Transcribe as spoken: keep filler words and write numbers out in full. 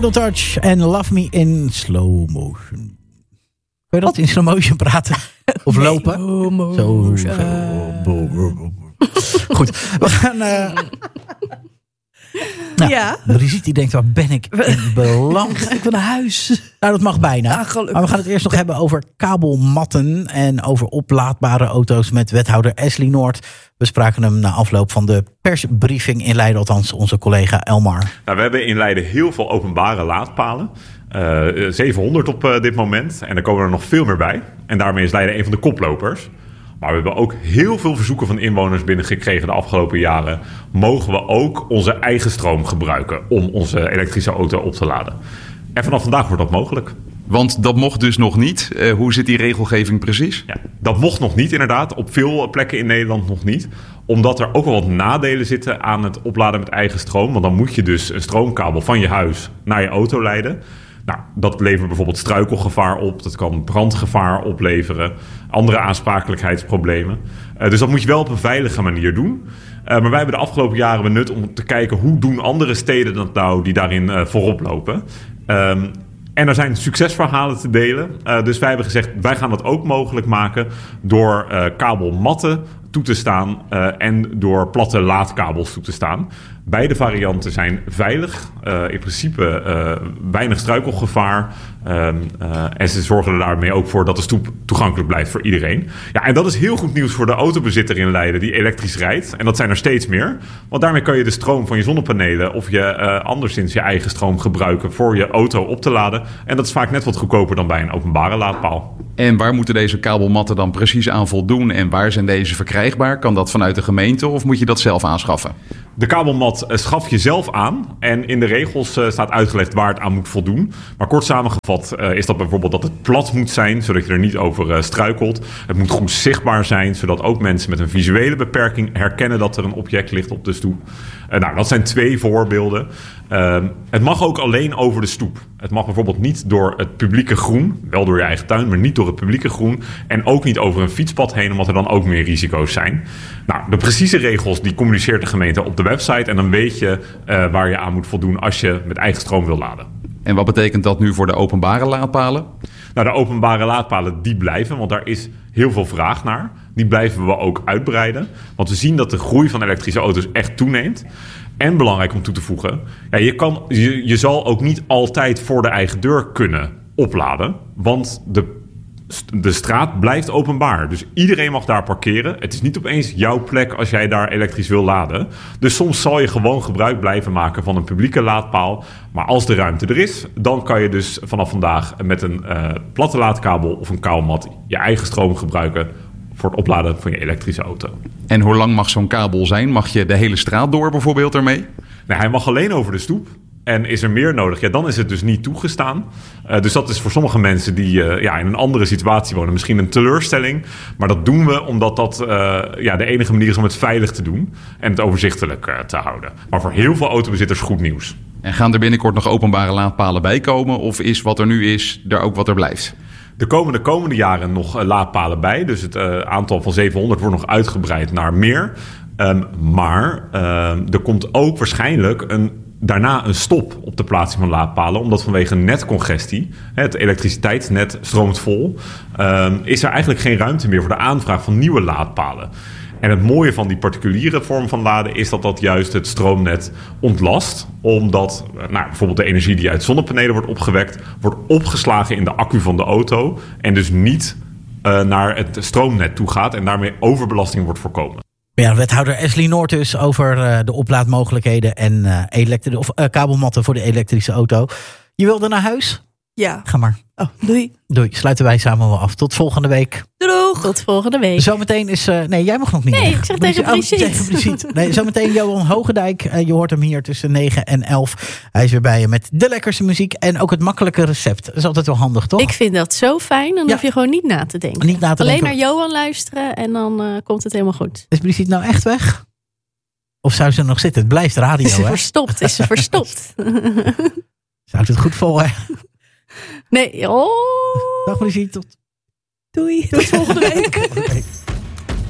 Total Touch en Love Me in Slow Motion. Kun je dat in slow motion praten? Of nee. lopen? Zo. Goed, we gaan... Uh... Nou, ja. Brigitte die denkt, waar ben ik in beland? Ik wil naar huis. Nou, dat mag bijna. Ah, maar we gaan het eerst nog hebben over kabelmatten en over oplaadbare auto's met wethouder Ashley Noord. We spraken hem na afloop van de persbriefing in Leiden, althans onze collega Elmar. Nou, we hebben in Leiden heel veel openbare laadpalen. Uh, zevenhonderd op uh, dit moment. En er komen er nog veel meer bij. En daarmee is Leiden een van de koplopers. Maar we hebben ook heel veel verzoeken van inwoners binnengekregen de afgelopen jaren. Mogen we ook onze eigen stroom gebruiken om onze elektrische auto op te laden? En vanaf vandaag wordt dat mogelijk. Want dat mocht dus nog niet. Uh, hoe zit die regelgeving precies? Ja, dat mocht nog niet inderdaad. Op veel plekken in Nederland nog niet. Omdat er ook wel wat nadelen zitten aan het opladen met eigen stroom. Want dan moet je dus een stroomkabel van je huis naar je auto leiden. Nou, dat levert bijvoorbeeld struikelgevaar op. Dat kan brandgevaar opleveren. Andere aansprakelijkheidsproblemen. Uh, dus dat moet je wel op een veilige manier doen. Uh, maar wij hebben de afgelopen jaren benut om te kijken hoe doen andere steden dat nou die daarin uh, voorop lopen. Um, En er zijn succesverhalen te delen. Uh, dus wij hebben gezegd, wij gaan dat ook mogelijk maken door uh, kabelmatten toe te staan uh, en door platte laadkabels toe te staan. Beide varianten zijn veilig. Uh, in principe uh, weinig struikelgevaar. Uh, uh, en ze zorgen er daarmee ook voor dat de stoep toegankelijk blijft voor iedereen. Ja, en dat is heel goed nieuws voor de autobezitter in Leiden die elektrisch rijdt. En dat zijn er steeds meer. Want daarmee kan je de stroom van je zonnepanelen of je uh, anderszins je eigen stroom gebruiken voor je auto op te laden. En dat is vaak net wat goedkoper dan bij een openbare laadpaal. En waar moeten deze kabelmatten dan precies aan voldoen? En waar zijn deze verkrijgbaar? Kan dat vanuit de gemeente of moet je dat zelf aanschaffen? De kabelmat schaf je zelf aan. En in de regels uh, staat uitgelegd waar het aan moet voldoen. Maar kort samengevat uh, is dat bijvoorbeeld dat het plat moet zijn, zodat je er niet over uh, struikelt. Het moet goed zichtbaar zijn, zodat ook mensen met een visuele beperking herkennen dat er een object ligt op de stoep. Uh, nou, dat zijn twee voorbeelden. Uh, het mag ook alleen over de stoep. Het mag bijvoorbeeld niet door het publieke groen, wel door je eigen tuin, maar niet door het publieke groen. En ook niet over een fietspad heen, omdat er dan ook meer risico's zijn. Nou, de precieze regels die communiceert de gemeente op de website. En dan weet je uh, waar je aan moet voldoen als je met eigen stroom wil laden. En wat betekent dat nu voor de openbare laadpalen? Nou, de openbare laadpalen die blijven, want daar is heel veel vraag naar. Die blijven we ook uitbreiden. Want we zien dat de groei van elektrische auto's echt toeneemt. En belangrijk om toe te voegen, ja, je, kan, je, je zal ook niet altijd voor de eigen deur kunnen opladen. Want de, de straat blijft openbaar. Dus iedereen mag daar parkeren. Het is niet opeens jouw plek als jij daar elektrisch wil laden. Dus soms zal je gewoon gebruik blijven maken van een publieke laadpaal. Maar als de ruimte er is, dan kan je dus vanaf vandaag met een uh, platte laadkabel of een kabelmat je eigen stroom gebruiken voor het opladen van je elektrische auto. En hoe lang mag zo'n kabel zijn? Mag je de hele straat door bijvoorbeeld ermee? Nee, hij mag alleen over de stoep. En is er meer nodig? Ja, dan is het dus niet toegestaan. Uh, dus dat is voor sommige mensen die uh, ja, in een andere situatie wonen misschien een teleurstelling. Maar dat doen we omdat dat uh, ja, de enige manier is om het veilig te doen en het overzichtelijk uh, te houden. Maar voor heel veel autobezitters goed nieuws. En gaan er binnenkort nog openbare laadpalen bij komen? Of is wat er nu is, er ook wat er blijft? Er komen de komende jaren nog uh, laadpalen bij. Dus het uh, aantal van zevenhonderd wordt nog uitgebreid naar meer. Um, maar uh, er komt ook waarschijnlijk een, daarna een stop op de plaatsing van laadpalen. Omdat vanwege netcongestie, het elektriciteitsnet stroomt vol, um, is er eigenlijk geen ruimte meer voor de aanvraag van nieuwe laadpalen. En het mooie van die particuliere vorm van laden is dat dat juist het stroomnet ontlast. Omdat nou, bijvoorbeeld de energie die uit zonnepanelen wordt opgewekt, wordt opgeslagen in de accu van de auto. En dus niet uh, naar het stroomnet toe gaat en daarmee overbelasting wordt voorkomen. Ja, wethouder Ashley Noord dus over uh, de oplaadmogelijkheden en uh, elektri- of, uh, kabelmatten voor de elektrische auto. Je wilde naar huis? Ja. Ga maar. Oh, doei. Doei. Sluiten wij samen wel af. Tot volgende week. Doeg. Tot volgende week. Zometeen is... Uh, nee, jij mag nog niet. Nee, weg. ik zeg tegen Brigitte. Oh, tegen Brigitte. Nee, zometeen Johan Hogendijk. Uh, je hoort hem hier tussen negen en elf. Hij is weer bij je met de lekkerste muziek en ook het makkelijke recept. Dat is altijd wel handig, toch? Ik vind dat zo fijn. Dan ja. hoef je gewoon niet na te denken. Niet na te Alleen denken. naar Johan luisteren en dan uh, komt het helemaal goed. Is Brigitte nou echt weg? Of zou ze nog zitten? Het blijft radio, Is ze hè? verstopt? Is ze verstopt? Ze houdt het goed vol, hè? Nee, oh. Dag Brigitte, tot... Doei. Tot volgende week.